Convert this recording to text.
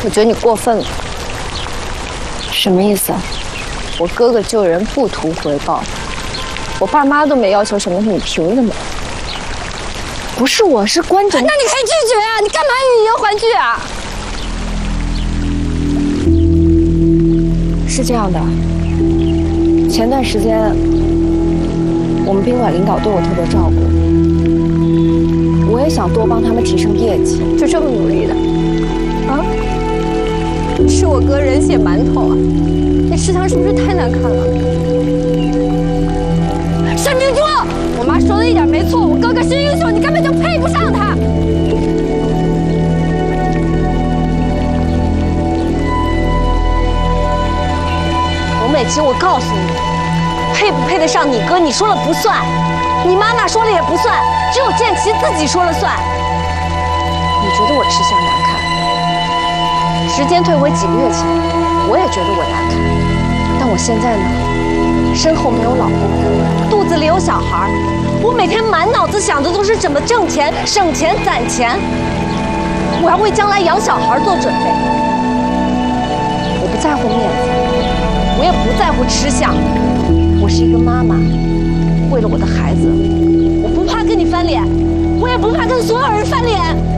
我觉得你过分了。 什么意思啊？ 我哥哥救人不图回报，我爸妈都没要求什么，你凭什么？不是我，是关着。 那你可以拒绝啊！你干嘛欲言还拒啊？ 是这样的，前段时间我们宾馆领导对我特别照顾，我也想多帮他们提升业绩， 就这么努力的啊？吃我哥人血馒头啊！那食堂是不是太难看了？沈明珠，我妈说的一点没错，我哥哥是英雄，你根本就配不上他。 美琪，我告诉你，配不配得上你哥，你说了不算，你妈妈说了也不算，只有建奇自己说了算。你觉得我吃相难看？时间退回几个月前，我也觉得我难看，但我现在呢，身后没有老公，肚子里有小孩，我每天满脑子想的都是怎么挣钱、省钱、攒钱，我要为将来养小孩做准备。我不在乎面子。我也不在乎吃相，我是一个妈妈，为了我的孩子，我不怕跟你翻脸，我也不怕跟所有人翻脸。